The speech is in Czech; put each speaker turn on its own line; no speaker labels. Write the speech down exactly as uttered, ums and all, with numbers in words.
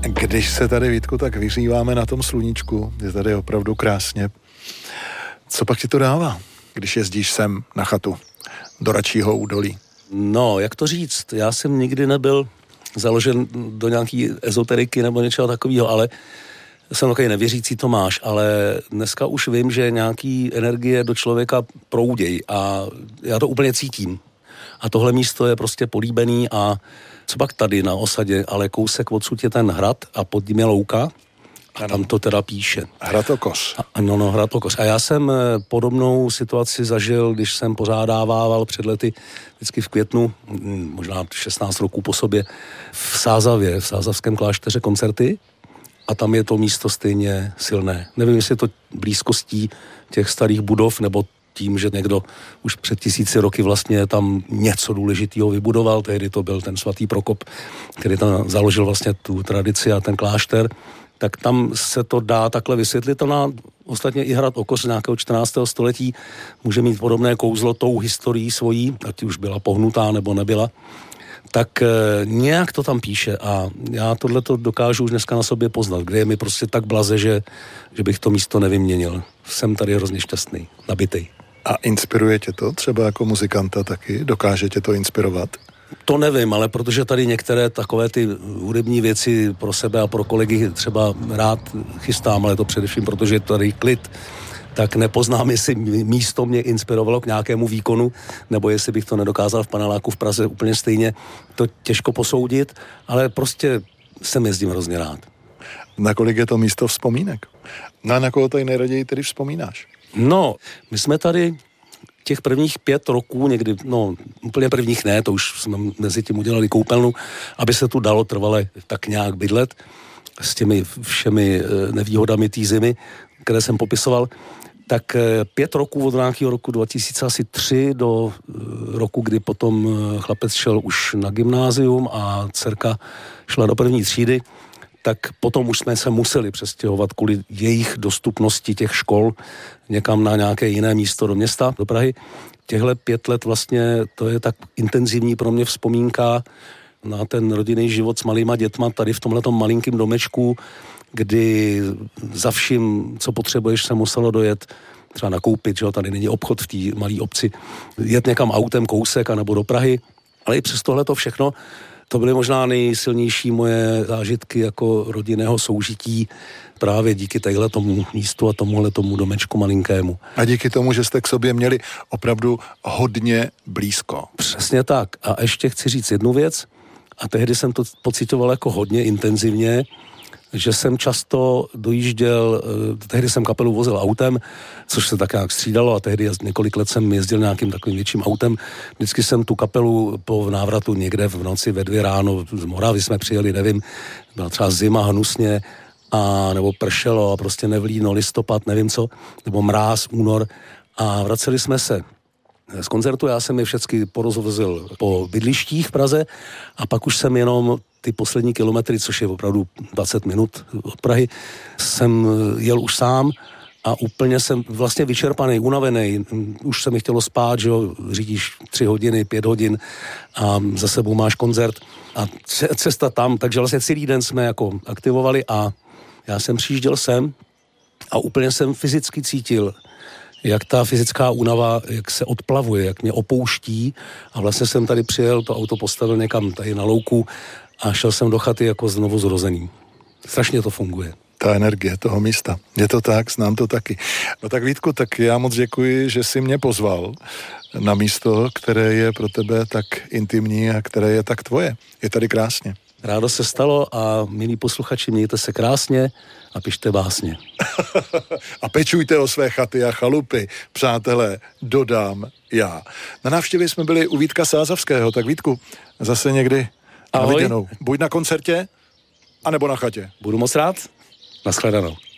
Když se tady, Vítku, tak vyříváme na tom sluníčku, je tady opravdu krásně. Co pak ti to dává, když jezdíš sem na chatu do Račího údolí?
No, jak to říct, já jsem nikdy nebyl založen do nějaký ezoteriky nebo něčeho takového, ale jsem takový nevěřící Tomáš, ale dneska už vím, že nějaký energie do člověka proudějí a já to úplně cítím. A tohle místo je prostě políbený a co pak tady na osadě, ale kousek odsud je ten hrad a pod ním je louka a ano. Tam to teda píše.
Hrad Okos.
A, no, no, Hrad Okos. A já jsem podobnou situaci zažil, když jsem pořádával před lety vždycky v květnu, možná šestnáct roků po sobě, v Sázavě, v Sázavském klášteře koncerty a tam je to místo stejně silné. Nevím, jestli je to blízkostí těch starých budov, nebo tím, že někdo už před tisíci roky vlastně tam něco důležitého vybudoval, tehdy to byl ten svatý Prokop, který tam založil vlastně tu tradici a ten klášter, tak tam se to dá takhle vysvětlit. Ona ostatně i Hrad Okos z nějakého čtrnáctého století může mít podobné kouzlo tou historií svojí, ať už byla pohnutá nebo nebyla, tak e, nějak to tam píše a já tohleto dokážu už dneska na sobě poznat, kde je mi prostě tak blaze, že, že bych to místo nevyměnil. Jsem tady hrozně šťastný, nabitej.
A inspiruje tě to třeba jako muzikanta taky? Dokáže tě to inspirovat?
To nevím, ale protože tady některé takové ty hudební věci pro sebe a pro kolegy třeba rád chystám, ale to především, protože je tady klid, tak nepoznám, jestli místo mě inspirovalo k nějakému výkonu, nebo jestli bych to nedokázal v paneláku v Praze úplně stejně, to těžko posoudit, ale prostě sem jezdím hrozně rád.
Na kolik je to místo vzpomínek? Na, na koho tady nejraději tedy vzpomínáš?
No, my jsme tady těch prvních pět roků, někdy, no úplně prvních ne, to už jsme mezi tím udělali koupelnu, aby se tu dalo trvale tak nějak bydlet s těmi všemi nevýhodami té zimy, které jsem popisoval, tak pět roků od nějakého roku dva tisíce tři do roku, kdy potom chlapec šel už na gymnázium a dcerka šla do první třídy, tak potom už jsme se museli přestěhovat kvůli jejich dostupnosti těch škol někam na nějaké jiné místo do města, do Prahy. Těhle pět let vlastně to je tak intenzivní pro mě vzpomínka na ten rodinný život s malýma dětma tady v tomhletom malinkým domečku, kdy za vším, co potřebuješ, se muselo dojet třeba nakoupit, že jo, tady není obchod v té malé obci, jet někam autem kousek anebo do Prahy, ale i přes tohle to všechno to byly možná nejsilnější moje zážitky jako rodinného soužití právě díky téhle tomu místu a tomuhle tomu domečku malinkému.
A díky tomu, že jste k sobě měli opravdu hodně blízko.
Přesně tak. A ještě chci říct jednu věc, a tehdy jsem to pocitoval jako hodně intenzivně, že jsem často dojížděl, tehdy jsem kapelu vozil autem, což se tak nějak střídalo a tehdy několik let jsem jezdil nějakým takovým větším autem. Vždycky jsem tu kapelu po návratu někde v noci ve dvě ráno z Moravy jsme přijeli, nevím, byla třeba zima hnusně, a nebo pršelo a prostě nevlídno, listopad, nevím co, nebo mráz, únor a vraceli jsme se z koncertu, já jsem je všechny porozvozil po bydlištích v Praze a pak už jsem jenom ty poslední kilometry, což je opravdu dvacet minut od Prahy, jsem jel už sám a úplně jsem vlastně vyčerpaný, unavený, už se mi chtělo spát, že jo, řídíš tři hodiny, pět hodin a za sebou máš koncert a cesta tam, takže vlastně celý den jsme jako aktivovali a já jsem přijížděl sem a úplně jsem fyzicky cítil, jak ta fyzická únava, jak se odplavuje, jak mě opouští a vlastně jsem tady přijel, to auto postavil někam tady na louku a šel jsem do chaty jako znovu zrozený. Strašně to funguje.
Ta energie toho místa. Je to tak, znám to taky. No tak Vítku, tak já moc děkuji, že jsi mě pozval na místo, které je pro tebe tak intimní a které je tak tvoje. Je tady krásně.
Rádo se stalo a milí posluchači, mějte se krásně a pište básně.
A pečujte o své chaty a chalupy, přátelé, dodám já. Na návštěvě jsme byli u Vítka Sázavského, tak Vítku, zase někdy na viděnou. Buď na koncertě, anebo na chatě.
Budu moc rád. Naschledanou.